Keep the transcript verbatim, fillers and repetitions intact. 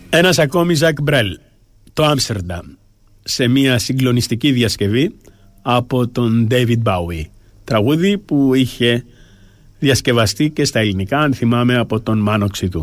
Ένας ακόμη Ζακ Μπρέλ, το Άμστερνταμ, σε μια συγκλονιστική διασκευή από τον David Bowie. Τραγούδι που είχε διασκευαστεί και στα ελληνικά, αν θυμάμαι, από τον Μάνο Ξητού.